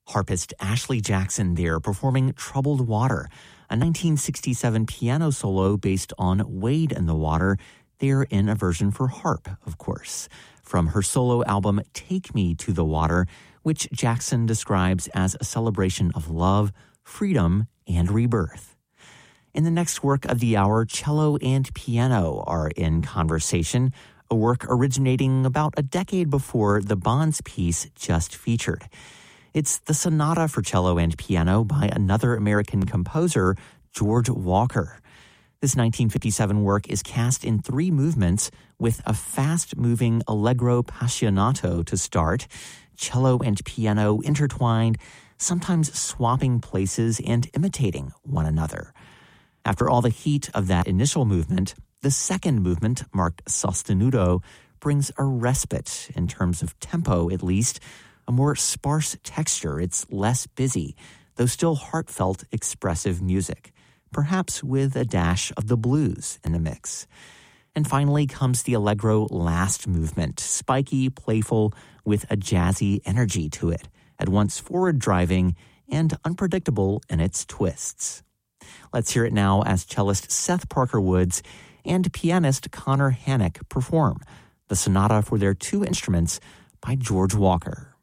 Harpist Ashley Jackson there performing Troubled Water, a 1967 piano solo based on Wade in the Water, there in a version for harp, of course, from her solo album Take Me to the Water, which Jackson describes as a celebration of love, freedom, and rebirth. In the next work of the hour, cello and piano are in conversation, a work originating about a decade before the Bonds piece just featured. It's the Sonata for Cello and Piano by another American composer, George Walker. This 1957 work is cast in 3 movements with a fast-moving allegro passionato to start, cello and piano intertwined, sometimes swapping places and imitating one another. After all the heat of that initial movement, the second movement, marked sostenuto, brings a respite in terms of tempo, at least, a more sparse texture. It's less busy, though still heartfelt, expressive music, perhaps with a dash of the blues in the mix. And finally comes the allegro last movement, spiky, playful, with a jazzy energy to it, at once forward-driving and unpredictable in its twists. Let's hear it now as cellist Seth Parker Woods and pianist Connor Hannock perform the Sonata for their 2 instruments by George Walker.